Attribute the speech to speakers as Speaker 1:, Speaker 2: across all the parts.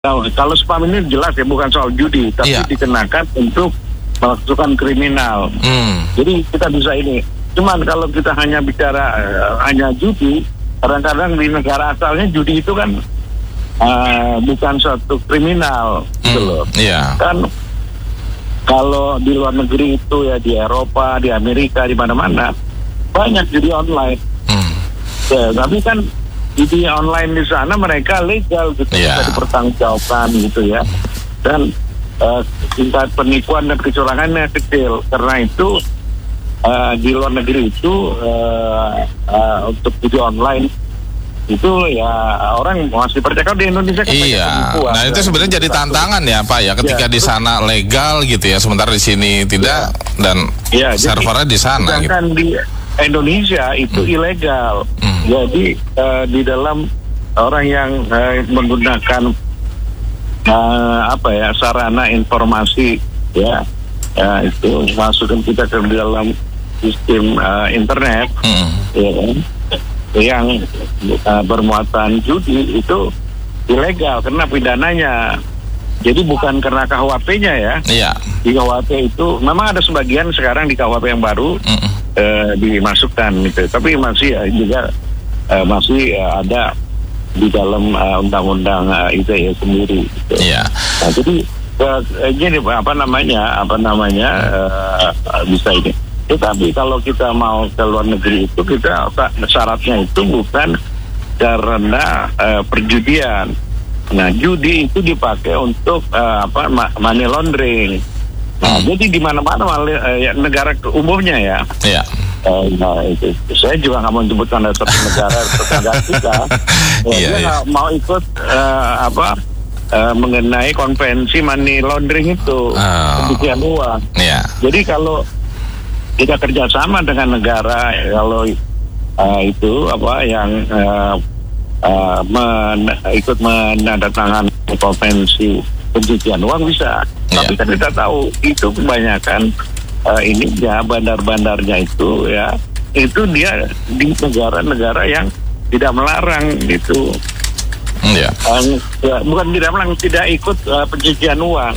Speaker 1: Kalau spam ini jelas ya bukan soal judi, tapi dikenakan untuk melakukan kriminal. Jadi kita bisa ini. Cuman kalau kita hanya bicara hanya judi, kadang-kadang di negara asalnya judi itu kan bukan suatu kriminal, gitu loh. Kan kalau di luar negeri itu ya di Eropa, di Amerika, di mana-mana banyak judi online. Ya, tapi kan judi online di sana mereka legal gitu, bisa dipertanggungjawabkan gitu ya. Dan tingkat penipuan dan kecurangannya kecil. Karena itu di luar negeri itu untuk judi online itu ya orang masih percaya. Kalau di Indonesia kan penipuan.
Speaker 2: Nah itu sebenarnya jadi tantangan ya Pak ya, ketika di sana legal gitu ya, sementara di sini tidak dan servernya di sana.
Speaker 1: Sedangkan di Indonesia itu ilegal. Jadi di dalam orang yang menggunakan sarana informasi itu masukkan kita ke dalam sistem internet yang bermuatan judi itu ilegal karena pidananya. Jadi bukan karena KUHP-nya ya. Di KUHP itu memang ada sebagian sekarang di KUHP yang baru dimasukkan gitu. Tapi masih juga masih ada di dalam undang-undang ITE sendiri gitu. Nah, jadi gini bisa ini. Tetapi kalau kita mau ke luar negeri itu kita syaratnya itu bukan karena perjudian. Nah, judi itu dipakai untuk money laundering. Nah, jadi di mana-mana negara umumnya ya. Nah, itu saya juga nggak mau menyebutkan satu negara tetangga kita. Dia nggak mau ikut mengenai konvensi money laundering itu, pencucian uang. Jadi kalau kita kerjasama dengan negara, kalau itu ikut menandatangani konvensi pencucian uang bisa. Tapi kan kita tahu itu kebanyakan bandar-bandarnya itu ya, itu dia di negara-negara yang tidak melarang gitu. Bukan tidak melarang, tidak ikut pencucian uang.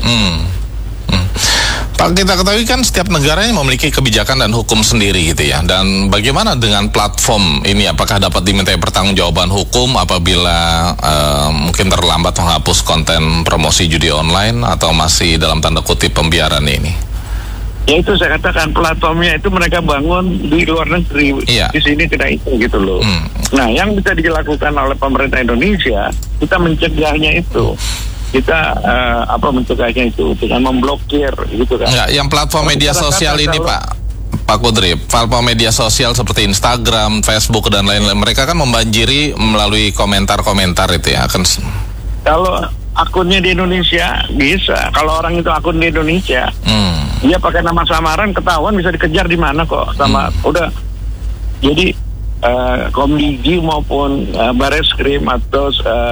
Speaker 2: Pak, kita ketahui kan setiap negaranya memiliki kebijakan dan hukum sendiri gitu ya. Dan bagaimana dengan platform ini? Apakah dapat dimintai pertanggungjawaban hukum apabila mungkin terlambat menghapus konten promosi judi online atau masih dalam tanda kutip pembiaran ini?
Speaker 1: Ya itu saya katakan, platformnya itu mereka bangun di luar negeri, di sini tidak itu gitu loh. Nah, yang bisa dilakukan oleh pemerintah Indonesia, kita mencegahnya itu. Kita mencegahnya itu dengan memblokir gitu kan.
Speaker 2: Yang platform media sosial ini Pak Kudri, platform media sosial seperti Instagram, Facebook dan lain-lain, mereka kan membanjiri melalui komentar-komentar itu ya.
Speaker 1: Kalau akunnya di Indonesia bisa, kalau orang itu akun di Indonesia, dia pakai nama samaran ketahuan bisa dikejar di mana kok sama udah. Jadi Komdigi maupun Bareskrim atau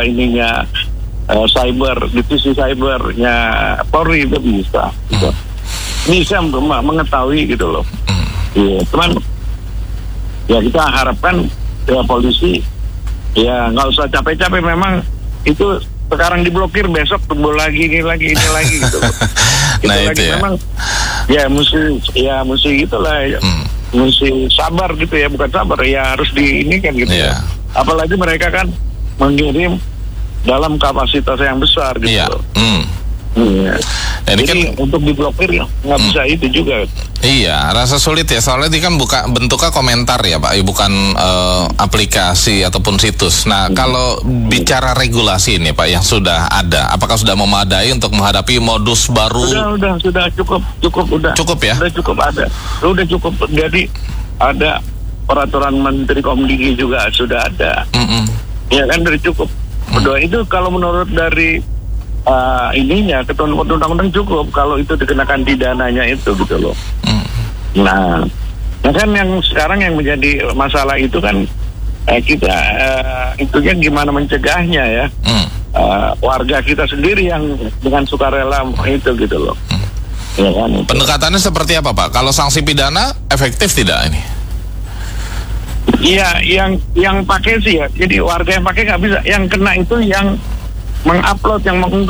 Speaker 1: divisi cybernya Polri itu bisa mengetahui gitu loh. Cuman ya kita harapkan polisi ya nggak usah capek-capek, memang itu sekarang diblokir, besok tumbuh lagi ini lagi gitu.
Speaker 2: Nah itu ya.
Speaker 1: Memang ya mesti gitulah ya. Mesti sabar gitu ya, bukan sabar ya, harus kan gitu ya. Apalagi mereka kan mengirim dalam kapasitas yang besar gitu. Jadi kan untuk diblokir nggak bisa itu juga.
Speaker 2: Rasa sulit ya, soalnya ini kan bentuknya komentar ya Pak, bukan aplikasi ataupun situs. Nah, kalau bicara regulasi ini Pak yang sudah ada, apakah sudah memadai untuk menghadapi modus baru? Sudah cukup ya? Sudah cukup. Jadi ada peraturan Menteri Komdigi juga sudah ada. Ya kan, sudah cukup. Itu kalau menurut dari ketentuan undang-undang cukup kalau itu dikenakan pidananya itu gitu loh. Nah kan yang sekarang yang menjadi masalah itu kan kita itunya gimana mencegahnya ya. Warga kita sendiri yang dengan sukarela itu gitu loh. Ya kan, pendekatannya seperti apa Pak? Kalau sanksi pidana efektif tidak ini?
Speaker 1: Iya, yang pakai sih ya. Jadi warga yang pakai nggak bisa. Yang kena itu yang mengupload, yang